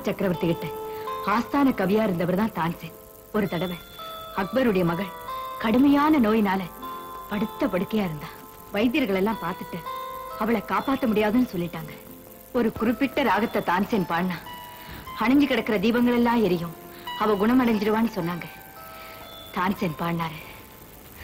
சக்கரவர்த்தி கிட்ட ஆஸ்தான கவியா இருந்தவர் தான் தான்சேன். ஒரு தடவை அக்பருடைய மகள் கடுமையான நோயினால படுத்த படுக்கையா இருந்தா. வைத்தியர்கள் எல்லாம் பார்த்துட்டு அவளை காப்பாற்ற முடியாதுன்னு சொல்லிட்டாங்க. ஒரு குறிப்பிட்ட ராகத்தை தான்சேன் பாடினா அணிஞ்சு கிடக்கிற தீபங்கள் எல்லாம் எரியும், அவ குணமடைஞ்சிடுவான்னு சொன்னாங்க. தான்சேன் பாடினாரு.